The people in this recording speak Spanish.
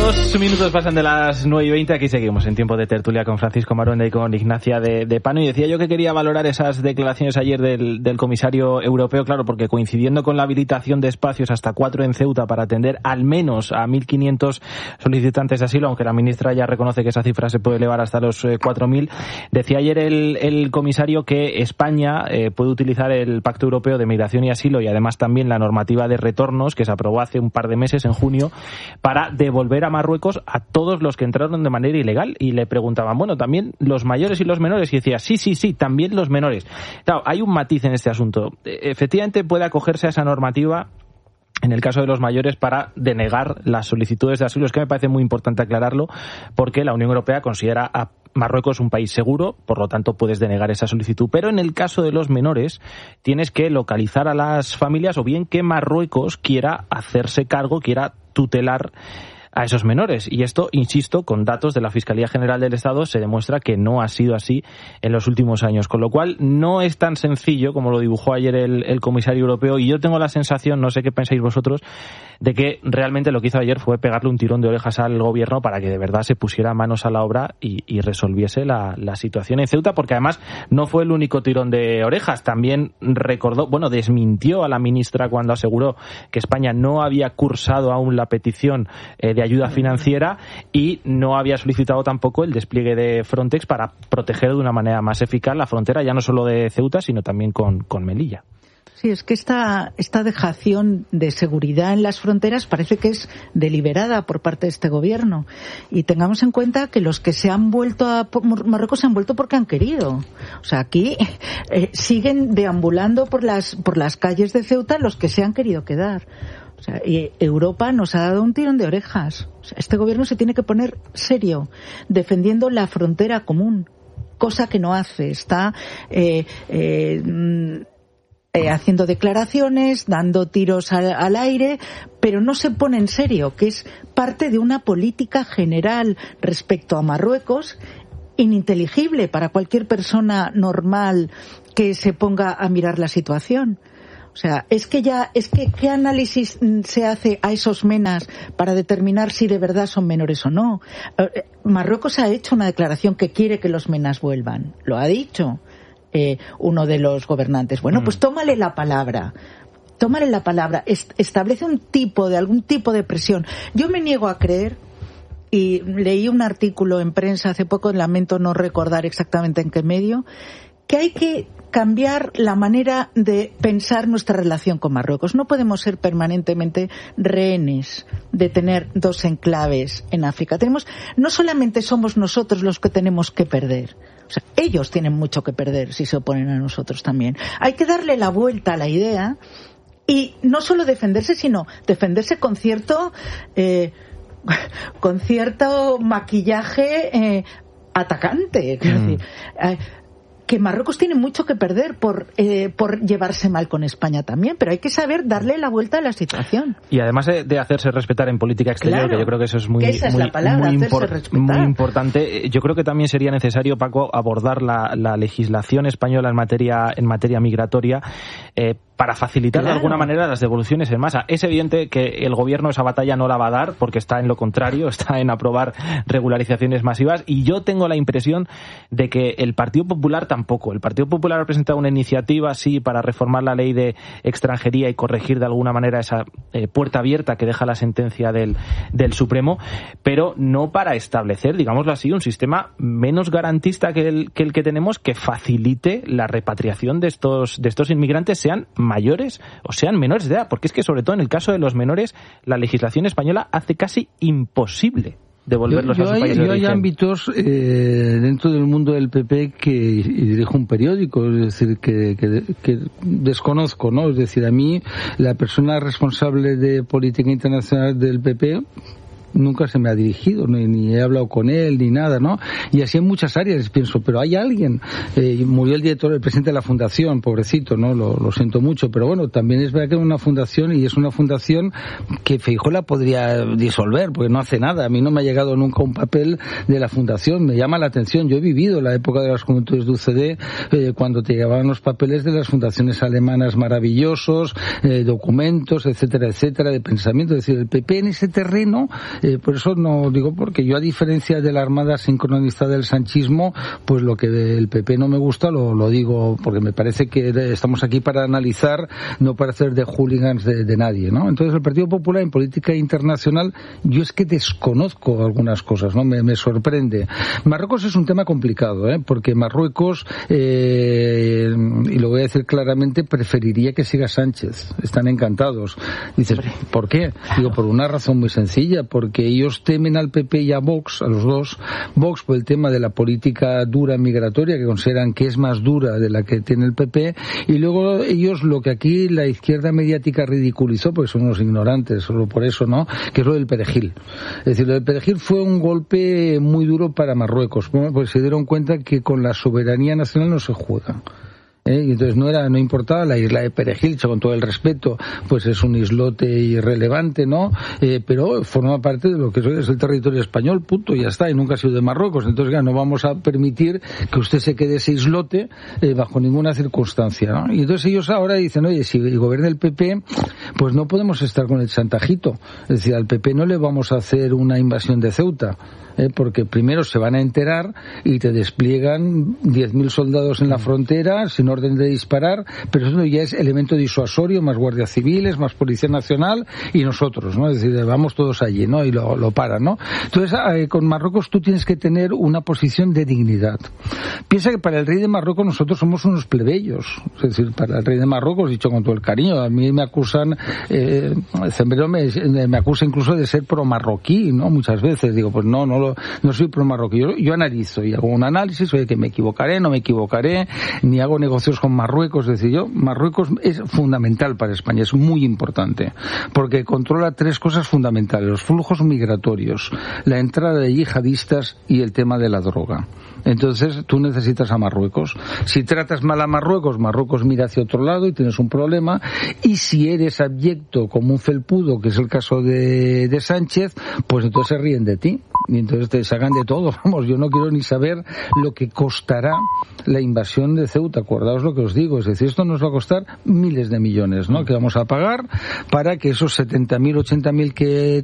2 minutos pasan de las 9:20, aquí seguimos en tiempo de tertulia con Francisco Maruenda y con Ignacia de Pano, y decía yo que quería valorar esas declaraciones ayer del comisario europeo, claro, porque coincidiendo con la habilitación de espacios hasta 4 en Ceuta para atender al menos a 1.500 solicitantes de asilo, aunque la ministra ya reconoce que esa cifra se puede elevar hasta los 4.000, decía ayer el comisario que España puede utilizar el Pacto Europeo de Migración y Asilo y además también la normativa de retornos que se aprobó hace un par de meses, en junio, para devolver a Marruecos a todos los que entraron de manera ilegal. Y le preguntaban, bueno, también los mayores y los menores, y decía, sí, también los menores. Claro, hay un matiz en este asunto. Efectivamente puede acogerse a esa normativa en el caso de los mayores para denegar las solicitudes de asilo. Es que me parece muy importante aclararlo, porque la Unión Europea considera a Marruecos un país seguro, por lo tanto puedes denegar esa solicitud. Pero en el caso de los menores tienes que localizar a las familias, o bien que Marruecos quiera hacerse cargo, quiera tutelar a esos menores. Y esto, insisto, con datos de la Fiscalía General del Estado se demuestra que no ha sido así en los últimos años. Con lo cual, no es tan sencillo como lo dibujó ayer el comisario europeo. Y yo tengo la sensación, no sé qué pensáis vosotros, de que realmente lo que hizo ayer fue pegarle un tirón de orejas al gobierno para que de verdad se pusiera manos a la obra y resolviese la situación en Ceuta, porque además no fue el único tirón de orejas. También desmintió a la ministra cuando aseguró que España no había cursado aún la petición de ayuda financiera y no había solicitado tampoco el despliegue de Frontex para proteger de una manera más eficaz la frontera, ya no solo de Ceuta, sino también con Melilla. Sí, es que esta dejación de seguridad en las fronteras parece que es deliberada por parte de este gobierno. Y tengamos en cuenta que los que se han vuelto a Marruecos se han vuelto porque han querido. O sea, aquí siguen deambulando por las calles de Ceuta los que se han querido quedar. O sea, y Europa nos ha dado un tirón de orejas. O sea, este gobierno se tiene que poner serio, defendiendo la frontera común, cosa que no hace. Está haciendo declaraciones, dando tiros al aire, pero no se pone en serio, que es parte de una política general respecto a Marruecos ininteligible para cualquier persona normal que se ponga a mirar la situación. O sea, ¿qué análisis se hace a esos menas para determinar si de verdad son menores o no? Marruecos ha hecho una declaración que quiere que los menas vuelvan. Lo ha dicho uno de los gobernantes. Bueno, pues tómale la palabra, establece algún tipo de presión. Yo me niego a creer, y leí un artículo en prensa hace poco, lamento no recordar exactamente en qué medio, que hay que cambiar la manera de pensar nuestra relación con Marruecos. No podemos ser permanentemente rehenes de tener dos enclaves en África. No solamente somos nosotros los que tenemos que perder, o sea, ellos tienen mucho que perder si se oponen a nosotros también. Hay que darle la vuelta a la idea y no solo defenderse, sino defenderse con cierto maquillaje atacante. Es decir, que Marruecos tiene mucho que perder por llevarse mal con España también, pero hay que saber darle la vuelta a la situación. Y además de hacerse respetar en política exterior, claro, que yo creo que eso es muy importante. Yo creo que también sería necesario, Paco, abordar la legislación española en materia migratoria para facilitar de alguna manera las devoluciones en masa. Es evidente que el gobierno esa batalla no la va a dar porque está en lo contrario, está en aprobar regularizaciones masivas, y yo tengo la impresión de que el Partido Popular tampoco. El Partido Popular ha presentado una iniciativa, sí, para reformar la ley de extranjería y corregir de alguna manera esa puerta abierta que deja la sentencia del Supremo, pero no para establecer, digámoslo así, un sistema menos garantista que el que tenemos, que facilite la repatriación de estos inmigrantes, sean mayores o sean menores de edad, porque es que sobre todo en el caso de los menores la legislación española hace casi imposible devolverlos a sus países de origen. Hay ámbitos dentro del mundo del PP y dirijo un periódico, es decir, que desconozco, ¿no? Es decir, a mí la persona responsable de política internacional del PP nunca se me ha dirigido, ni he hablado con él, ni nada, ¿no? Y así en muchas áreas pienso, pero hay alguien, murió el presidente de la fundación, pobrecito, ¿no? Lo siento mucho, pero bueno, también es verdad que es una fundación, y es una fundación que Feijóo la podría disolver, porque no hace nada. A mí no me ha llegado nunca un papel de la fundación, me llama la atención. Yo he vivido la época de las juventudes de UCD, cuando te llevaban los papeles de las fundaciones alemanas maravillosos, documentos, etcétera, etcétera, de pensamiento. Es decir, el PP en ese terreno Por eso no digo, porque yo, a diferencia de la Armada sincronista del sanchismo, pues lo que el PP no me gusta lo digo, porque me parece que estamos aquí para analizar, no para hacer de hooligans de nadie, ¿no? Entonces, el Partido Popular en política internacional, yo es que desconozco algunas cosas, ¿no? Me sorprende. Marruecos es un tema complicado, porque Marruecos, y lo voy a decir claramente, preferiría que siga Sánchez. Están encantados. Dices, ¿por qué? Digo, por una razón muy sencilla, porque ellos temen al PP y a Vox, a los dos. Vox por el tema de la política dura migratoria, que consideran que es más dura de la que tiene el PP, y luego ellos lo que aquí la izquierda mediática ridiculizó, porque son unos ignorantes, solo por eso, ¿no?, que es lo del perejil. Es decir, lo del perejil fue un golpe muy duro para Marruecos, porque se dieron cuenta que con la soberanía nacional no se juega. Y entonces no importaba la isla de Perejil, con todo el respeto, pues es un islote irrelevante, ¿no? Pero forma parte de lo que es el territorio español, punto, ya está, y nunca ha sido de Marruecos. Entonces, ya no vamos a permitir que usted se quede ese islote bajo ninguna circunstancia, ¿no? Y entonces ellos ahora dicen, oye, si gobierna el PP, pues no podemos estar con el chantajito. Es decir, al PP no le vamos a hacer una invasión de Ceuta, porque primero se van a enterar y te despliegan 10.000 soldados en la frontera sin orden de disparar, pero eso ya es elemento disuasorio, más guardias civiles, más Policía Nacional y nosotros, ¿no? Es decir, vamos todos allí, ¿no? Y lo paran, ¿no? Entonces, con Marruecos tú tienes que tener una posición de dignidad. Piensa que para el rey de Marruecos nosotros somos unos plebeyos. Es decir, para el rey de Marruecos, dicho con todo el cariño, a mí me acusan, Zembrero me acusa incluso de ser pro-marroquí, ¿no? Muchas veces digo, pues no soy pro-marroquí. Yo analizo y hago un análisis, oye, que me equivocaré, no me equivocaré, ni hago negocios con Marruecos. Es decir, Marruecos es fundamental para España, es muy importante, porque controla tres cosas fundamentales: los flujos migratorios, la entrada de yihadistas y el tema de la droga. Entonces, tú necesitas a Marruecos. Si tratas mal a Marruecos, Marruecos mira hacia otro lado y tienes un problema. Y si eres abyecto como un felpudo, que es el caso de Sánchez, pues entonces se ríen de ti. Y entonces te sacan de todo. Vamos, yo no quiero ni saber lo que costará la invasión de Ceuta. Acordaos lo que os digo. Es decir, esto nos va a costar miles de millones, ¿no?, que vamos a pagar para que esos 70.000, 80.000 que